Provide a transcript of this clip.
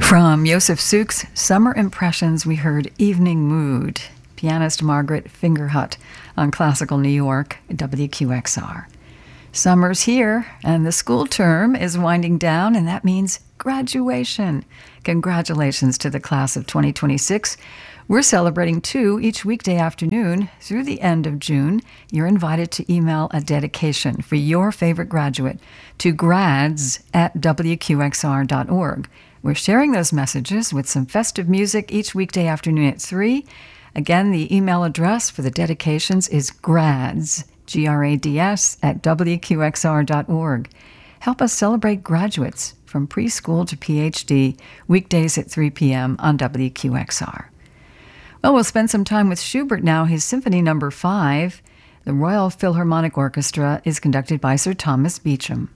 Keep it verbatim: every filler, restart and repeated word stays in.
From Joseph Suk's Summer Impressions, we heard Evening Mood, pianist Margaret Fingerhut on Classical New York, W Q X R. Summer's here, and the school term is winding down, and that means graduation. Congratulations to the class of twenty twenty-six. We're celebrating two each weekday afternoon through the end of June. You're invited to email a dedication for your favorite graduate to grads at W Q X R dot org. We're sharing those messages with some festive music each weekday afternoon at three. Again, the email address for the dedications is grads, G R A D S, at W Q X R dot org. Help us celebrate graduates from preschool to P H D, weekdays at three p.m. on W Q X R. Well, we'll spend some time with Schubert now, his Symphony Number five. The Royal Philharmonic Orchestra is conducted by Sir Thomas Beecham.